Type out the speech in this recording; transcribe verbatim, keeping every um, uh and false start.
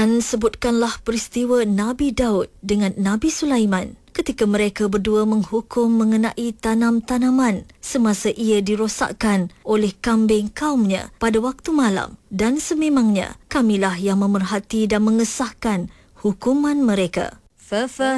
Dan sebutkanlah peristiwa Nabi Daud dengan Nabi Sulaiman ketika mereka berdua menghukum mengenai tanam-tanaman semasa ia dirosakkan oleh kambing kaumnya pada waktu malam. Dan sememangnya kamilah yang memerhati dan mengesahkan hukuman mereka. Fafa